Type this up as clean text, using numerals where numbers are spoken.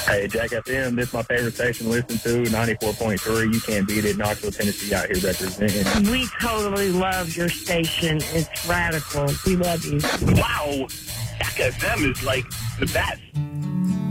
Hey, Jack FM, this is my favorite station to listen to, 94.3. You can't beat it. Knoxville, Tennessee out here representing. We totally love your station. It's radical. We love you. Wow. Jack FM is like the best.